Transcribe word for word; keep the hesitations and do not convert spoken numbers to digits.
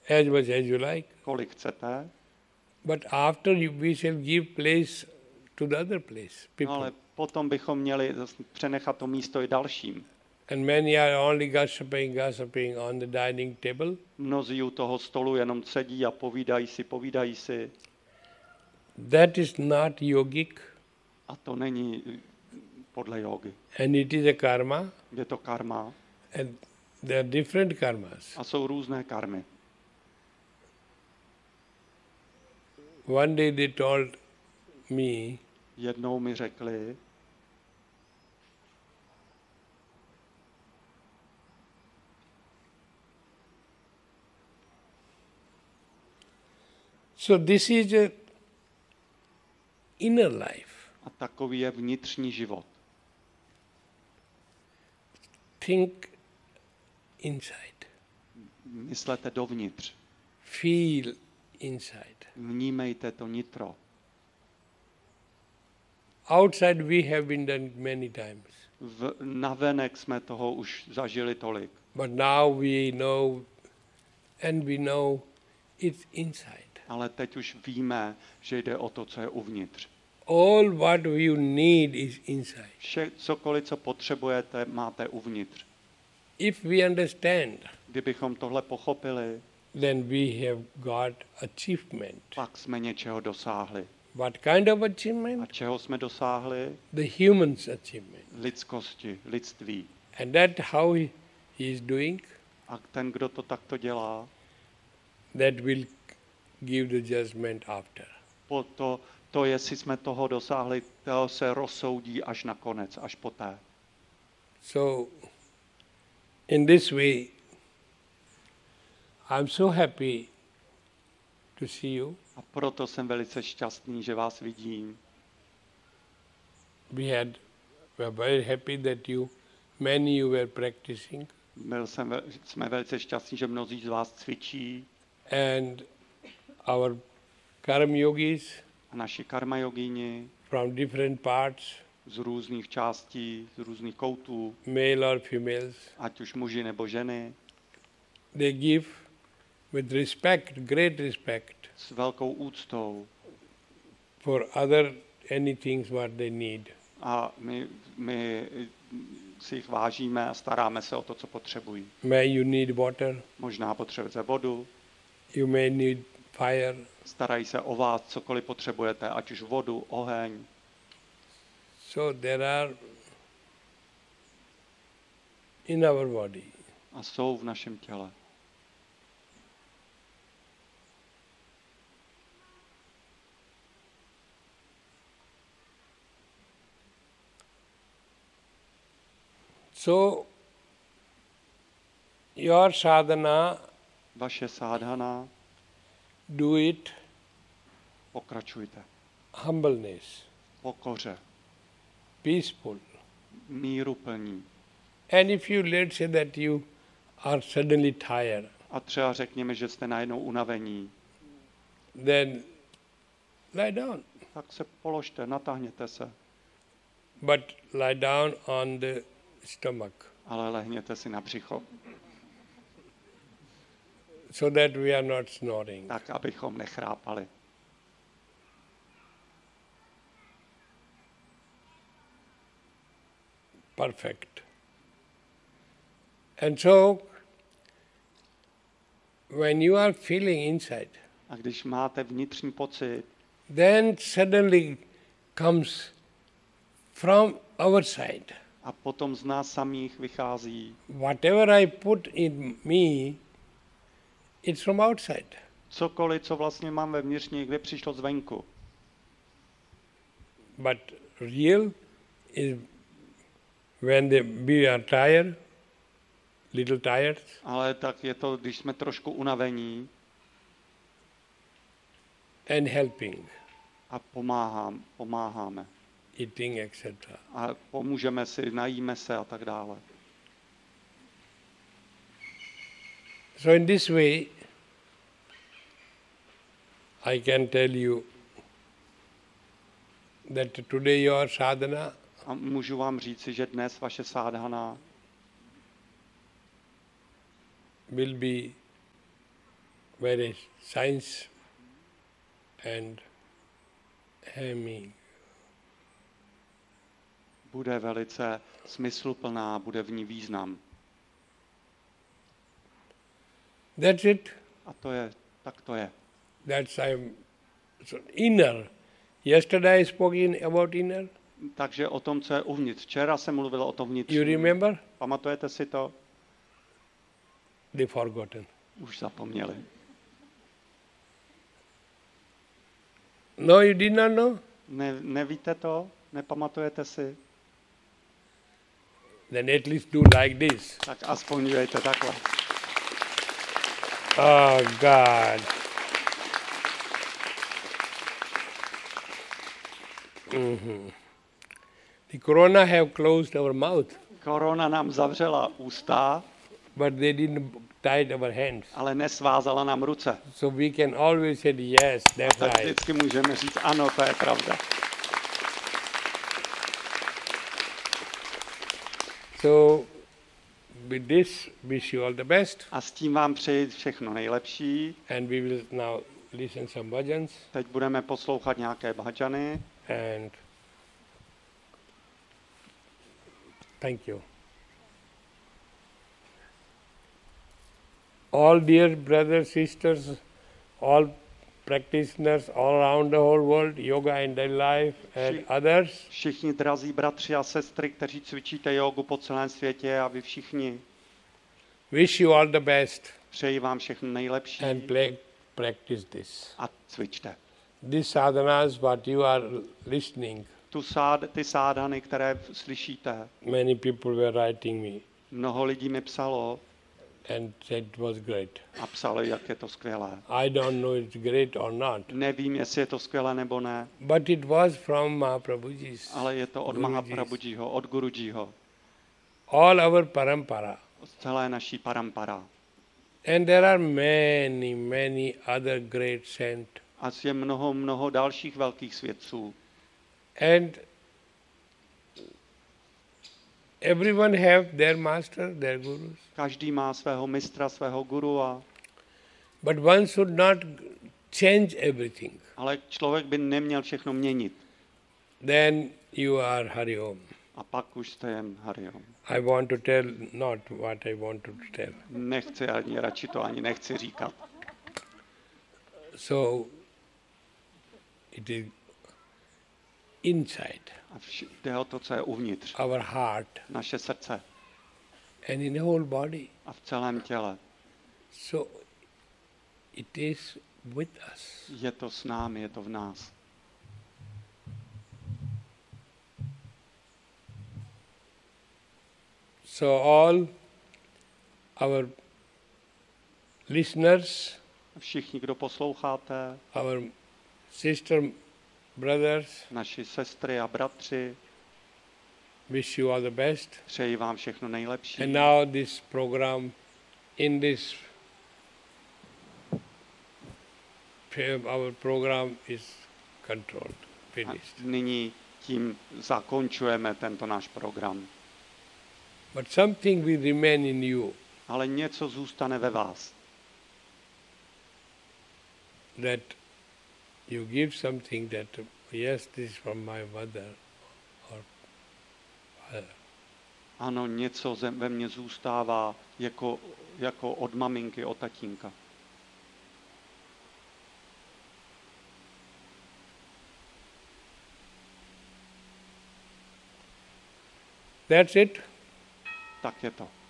as much as you like. kolik chcete, But after you, we shall give place to the other place, no, people. ale potom bychom měli zas přenechat to místo i dalším. And many are only gossiping, gossiping on the dining table. Mnozí u toho stolu jenom sedí a povídají si, povídají si. That is not yogic, A to není podle jógy. and it is a karma, Je to karma and there are different karmas. a jsou různé karmy. One day they told me, Jednou mi řekli, so this is a inner life. a takový je vnitřní život. Think inside, Myslete dovnitř, feel inside. vnímejte to nitro. Outside we have been done many times, V, navenek jsme toho už zažili tolik. but now we know, and we know it's inside. Ale teď už víme, že jde o to, co je uvnitř. All what you need is inside. Vše, cokoliv, co potřebujete, máte uvnitř. If we understand, Kdybychom tohle pochopili, then we have got achievement. pak jsme něčeho dosáhli. What kind of A achievement? čeho jsme dosáhli? The human's achievement. Lidskosti, lidství. And that how he he is doing, A ten, kdo to takto dělá, that will give the judgment after. po to, to, jestli jsme toho dosáhli, to se rozsoudí až na konec, až poté. So, in this way, I'm so happy to see you. A proto jsem velice šťastný, že vás vidím. We had, we are very happy that you, many you were practicing, Byl jsem, ve- jsme velice šťastní, že mnozí z vás cvičí and our karma yogis a naši karma jogíni from different parts, z různých částí, z různých koutů, male or females, ať už muži nebo ženy, they give with respect, great respect s velkou úctou for other any things what they need. a my, my si jich vážíme a staráme se o to, co potřebují. May you need water, Možná potřebujete vodu, you may need fire. starají se o vás, cokoliv potřebujete, ať už vodu, oheň. So there are in our body. A jsou v našem těle. So your sadhana, Vaše sádhana, do it pokračujte. humbleness, Pokoře, peaceful. míru plní. And if you let's say that you are suddenly tired, A třeba řekněme, že jste najednou unavení, then lie down. tak se položte, natáhněte se, But lie down on the stomach ale lehněte si na břicho, so that we are not snoring. tak abychom nechrápali. Perfect. And so, when you are feeling inside, A když máte vnitřní pocit, then suddenly comes from our side. a potom z nás samých vychází, Whatever I put in me, it's from outside. cokoliv, co vlastně mám vevnitř, někde přišlo zvenku. But real is when the, we are tired, little tired, Ale tak je to, když jsme trošku unavení and helping, a pomáhám, pomáháme. eating, et cetera. A pomůžeme si, najíme se a tak dále. So in this way, I can tell you that today your sadhana A můžu vám říci, že dnes vaše sádhana will be very science and having. Bude velice smysluplná, bude v ní význam. That's it. A to je, tak to je. That's I'm so inner. Yesterday I spoke in about inner. Takže o tom, co je uvnitř. Včera jsem mluvil o tom vnitřním. You remember? Pamatujete si to? They forgotten. Už zapomněli. No, you did not know? Ne, nevíte to? Nepamatujete si? Then at least do like this. Tak aspoň dělejte takhle. Oh God. Mm-hmm. The corona have closed our mouth, Korona nám zavřela ústa, but they didn't tie our hands. ale nesvázala nám ruce. So we can always say yes, that's Tak right. vždycky můžeme říct, ano, to je pravda. So with this, wish you all the best, A s tím vám přeji všechno nejlepší. and we will now listen some bhajans Teď budeme poslouchat nějaké bhajany. and thank you. All dear brothers, sisters, all practitioners all around the whole world, yoga and daily life and Vši- others, Všichni drazí bratři a sestry, kteří cvičíte jogu po celém světě, a vy všichni, wish you all the best přeji vám všechno nejlepší and play, practice this. a cvičte. These sadhanas, what you are listening, Tu sád, ty sádhany, které slyšíte, many people were writing me mnoho lidí mi psalo and said it was great. a psali, jak je to skvělé. I don't know it's great or not, Nevím, jestli je to skvělé nebo ne, but it was from Mahaprabhuji's, ale je to od Guruji's. Mahaprabhujiho, od Gurujiho, all our parampara. od celé naší parampara. And there are many, many other great saints. A je mnoho, mnoho dalších velkých svědců. And everyone have their master, their gurus. Každý má svého mistra, svého guru, a, But one should not change everything. ale člověk by neměl všechno měnit. Then you are Hari Om. A pak už jste jen Hariom. I want to tell not what I want to tell. Nechci ani, radši to ani nechci říkat. So it is inside A vš- jde o to, co je uvnitř. our heart Naše srdce and in the whole body. a v celém těle. So it is with us. Je to s námi, je to v nás. So all our listeners, Všichni, kdo posloucháte, our sister, brothers, naši sestry a bratři, wish you all the best. přeji vám všechno nejlepší. And now this program, in this, our program is controlled, A finished. nyní tím zakončujeme tento náš program. But something will remain in you, Ale něco zůstane ve vás. that you give something that, yes, this is from my mother or father. Ano, něco ze- ve mně zůstává jako, jako od maminky, od tatínka. That's it. Tak je to.